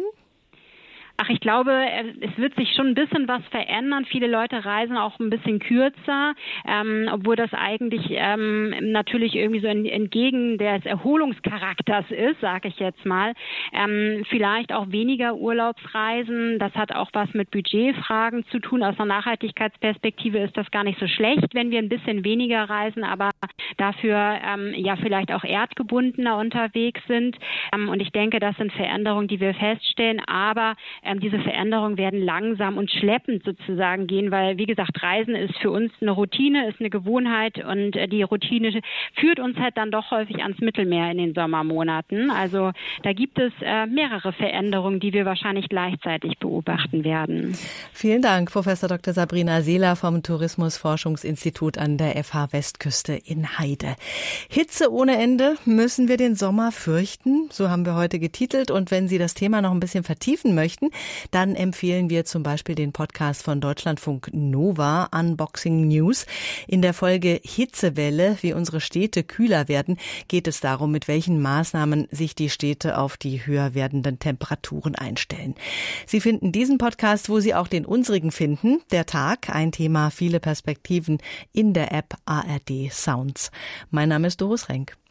Ach, ich glaube, es wird sich schon ein bisschen was verändern. Viele Leute reisen auch ein bisschen kürzer, ähm, obwohl das eigentlich ähm, natürlich irgendwie so entgegen des Erholungscharakters ist, sage ich jetzt mal. Ähm, vielleicht auch weniger Urlaubsreisen. Das hat auch was mit Budgetfragen zu tun. Aus einer Nachhaltigkeitsperspektive ist das gar nicht so schlecht, wenn wir ein bisschen weniger reisen, aber dafür ähm, ja vielleicht auch erdgebundener unterwegs sind. Ähm, und ich denke, das sind Veränderungen, die wir feststellen. Aber Ähm, diese Veränderungen werden langsam und schleppend sozusagen gehen, weil, wie gesagt, Reisen ist für uns eine Routine, ist eine Gewohnheit und äh, die Routine führt uns halt dann doch häufig ans Mittelmeer in den Sommermonaten. Also da gibt es äh, mehrere Veränderungen, die wir wahrscheinlich gleichzeitig beobachten werden. Vielen Dank, Professor Doktor Sabrina Seeler vom Tourismusforschungsinstitut an der F H Westküste in Heide. Hitze ohne Ende, müssen wir den Sommer fürchten? So haben wir heute getitelt. Und wenn Sie das Thema noch ein bisschen vertiefen möchten, dann empfehlen wir zum Beispiel den Podcast von Deutschlandfunk Nova, Unboxing News. In der Folge Hitzewelle, wie unsere Städte kühler werden, geht es darum, mit welchen Maßnahmen sich die Städte auf die höher werdenden Temperaturen einstellen. Sie finden diesen Podcast, wo Sie auch den unsrigen finden. Der Tag, ein Thema, viele Perspektiven in der App A R D Sounds. Mein Name ist Doris Renk.